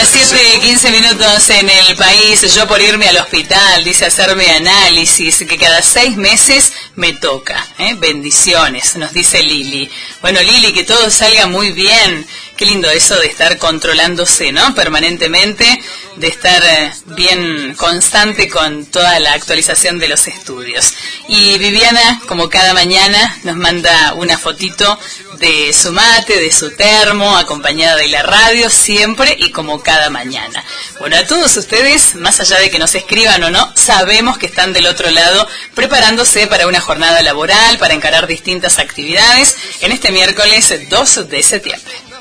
Las 7:15 en el país. Yo por irme al hospital, dice, hacerme análisis, que cada 6 meses me toca. Bendiciones, nos dice Lili. Bueno, Lili, que todo salga muy bien. Qué lindo eso de estar controlándose, ¿no? Permanentemente, de estar bien constante con toda la actualización de los estudios. Y Viviana, como cada mañana, nos manda una fotito de su mate, de su termo, acompañada de la radio, siempre y como cada mañana. Bueno, a todos ustedes, más allá de que nos escriban o no, sabemos que están del otro lado preparándose para una jornada laboral, para encarar distintas actividades en este miércoles 2 de septiembre.